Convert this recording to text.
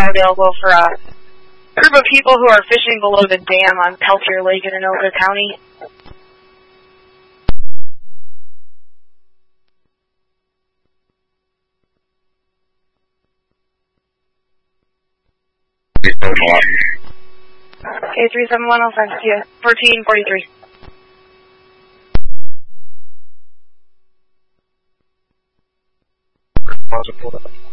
available for a group of people who are fishing below the dam on Peltier Lake in Anoka County. Okay, 371, I'll send it to you. 1443. Positive.